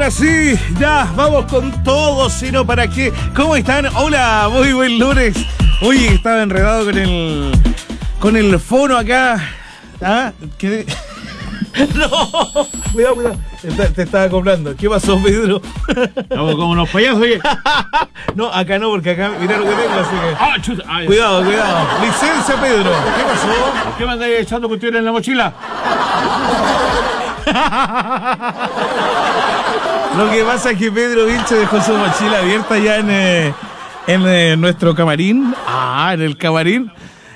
Ahora sí, ya, vamos con todo, sino para qué. ¿Cómo están? Hola, muy buen lunes. Oye, estaba enredado con el fono acá. ¿Ah? ¿Qué? No, cuidado. Te estaba acoplando. ¿Qué pasó, Pedro? Estamos como los payasos, oye. No, acá no, porque acá, mirá lo que tengo, así que... Ah, chuta. Ah, Cuidado. Licencia, Pedro. ¿Qué pasó? ¿Por qué me andáis echando cuestiones en la mochila? Lo que pasa es que Pedro Vilche dejó su mochila abierta ya en nuestro camarín. En el camarín.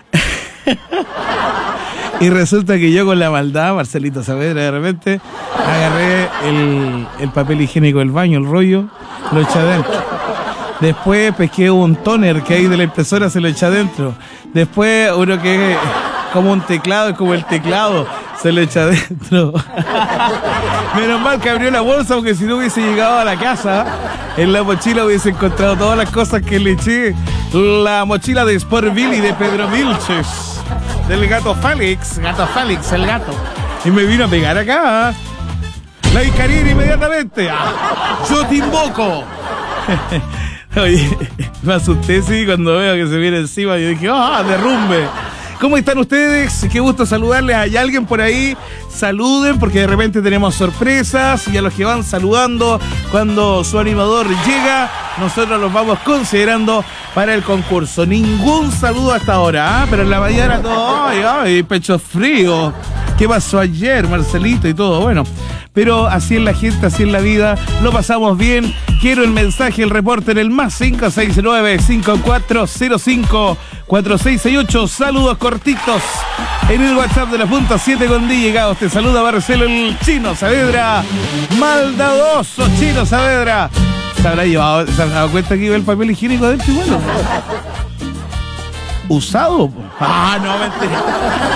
Y resulta que yo con la maldad, Marcelito Saavedra, de repente agarré el papel higiénico del baño, el rollo, lo eché adentro. Después pesqué un tóner que hay de la impresora, se lo eché adentro. Después uno que es como un teclado, es como el teclado, se lo eché adentro. Menos mal que abrió la bolsa, porque si no hubiese llegado a la casa, en la mochila hubiese encontrado todas las cosas que le eché. La mochila de Sport Billy de Pedro Vilches. Del gato Félix, el gato. Y me vino a pegar acá. La Icarina inmediatamente. Yo te invoco. Oye, me asusté, sí, cuando veo que se viene encima. Yo dije, derrumbe. ¿Cómo están ustedes? Qué gusto saludarles. ¿Hay alguien por ahí? Saluden, porque de repente tenemos sorpresas. Y a los que van saludando cuando su animador llega, nosotros los vamos considerando para el concurso. Ningún saludo hasta ahora, pero en la mañana todo, ay, pecho frío. ¿Qué pasó ayer, Marcelito y todo? Bueno, pero así es la gente, así es la vida. Lo pasamos bien. Quiero el mensaje, el reporte en el más 569-5405-4668. Saludos cortitos en el WhatsApp de la punta 7 con Llegados. Te saluda Marcelo el Chino Saavedra. Maldadoso Chino Saavedra. ¿Se habrá dado cuenta que iba el papel higiénico adentro igual? ¿Usado? No, mentira.